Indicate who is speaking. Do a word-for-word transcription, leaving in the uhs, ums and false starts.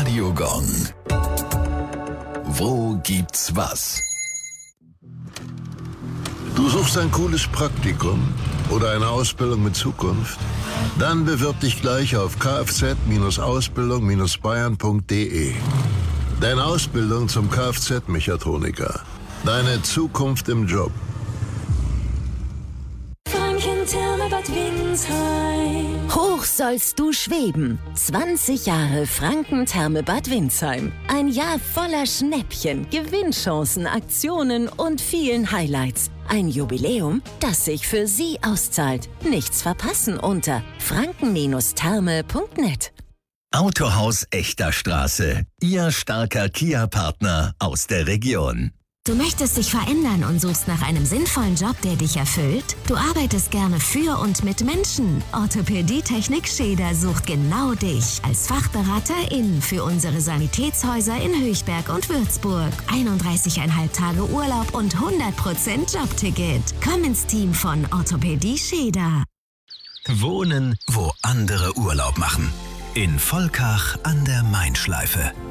Speaker 1: Radio Gong. Wo gibt's was?
Speaker 2: Du suchst ein cooles Praktikum oder eine Ausbildung mit Zukunft? Dann bewirb dich gleich auf kfz Ausbildung bayern punkt de. Deine Ausbildung zum Kfz-Mechatroniker. Deine Zukunft im Job.
Speaker 3: Franken-Therme Bad Windsheim.
Speaker 4: Hoch sollst du schweben. zwanzig Jahre Franken-Therme Bad Windsheim. Ein Jahr voller Schnäppchen, Gewinnchancen, Aktionen und vielen Highlights. Ein Jubiläum, das sich für Sie auszahlt. Nichts verpassen unter franken Therme punkt net.
Speaker 1: Autohaus Echter Straße. Ihr starker Kia-Partner aus der Region.
Speaker 5: Du möchtest dich verändern und suchst nach einem sinnvollen Job, der dich erfüllt? Du arbeitest gerne für und mit Menschen. Orthopädie-Technik Scheder sucht genau dich als Fachberaterin für unsere Sanitätshäuser in Höchberg und Würzburg. einunddreißig Komma fünf Tage Urlaub und hundert Prozent Jobticket. Komm ins Team von Orthopädie Scheder.
Speaker 1: Wohnen, wo andere Urlaub machen. In Volkach an der Main-Schleife.